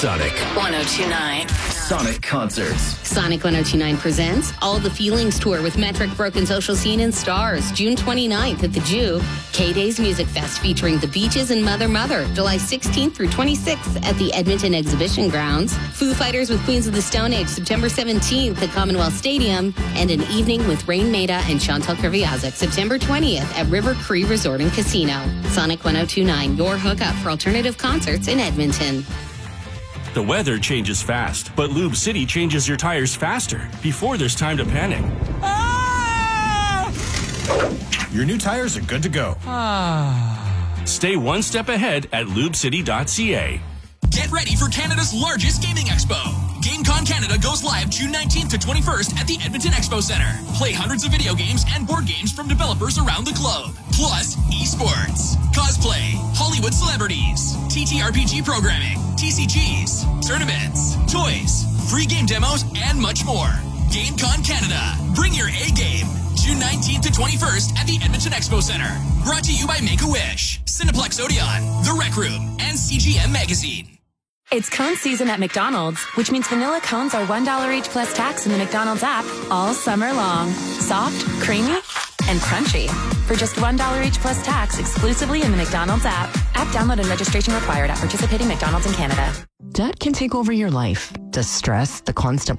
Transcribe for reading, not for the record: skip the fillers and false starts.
Sonic 102.9. Sonic Concerts. Sonic 102.9 presents All the Feelings Tour with Metric, Broken Social Scene and Stars, June 29th at the Juve. K-Days Music Fest featuring The Beaches and Mother Mother, July 16th through 26th at the Edmonton Exhibition Grounds. Foo Fighters with Queens of the Stone Age, September 17th at Commonwealth Stadium. And an evening with Rain Maida and Chantal Kreviazuk, September 20th at River Cree Resort and Casino. Sonic 102.9, your hookup for alternative concerts in Edmonton. The weather changes fast, but Lube City changes your tires faster before there's time to panic. Ah! Your new tires are good to go. Stay one step ahead at lubecity.ca. Get ready for Canada's largest gaming expo. GameCon Canada goes live June 19th to 21st at the Edmonton Expo Center. Play hundreds of video games and board games from developers around the globe. Plus, esports, cosplay, Hollywood celebrities, TTRPG programming, TCGs, tournaments, toys, free game demos, and much more. GameCon Canada. Bring your A game. June 19th to 21st at the Edmonton Expo Center. Brought to you by Make-A-Wish, Cineplex Odeon, The Rec Room, and CGM Magazine. It's cone season at McDonald's, which means vanilla cones are $1 each plus tax in the McDonald's app all summer long. Soft, creamy, and crunchy. For just $1 each plus tax exclusively in the McDonald's app. App download and registration required at participating McDonald's in Canada. Debt can take over your life. The stress, the constant